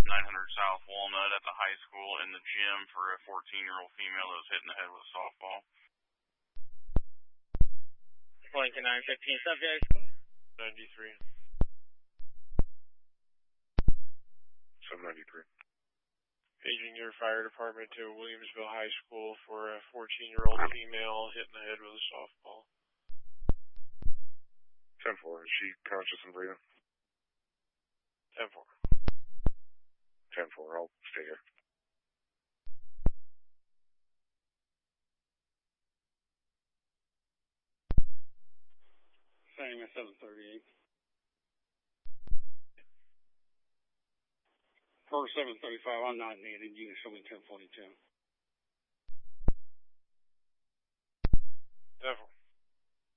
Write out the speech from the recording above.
900 South Walnut at the high school in the gym for a 14-year-old female that was hit in the head with a softball. Lincoln 915 subject. 93. 793. Paging your fire department to Williamsville High School for a 14-year-old female hit in the head with a softball. 10-4. Is she conscious and breathing? 10-4. 10-4. I'll stay here. Same at 738. For 735, I'm not needed. You can show me 1042. 10-4.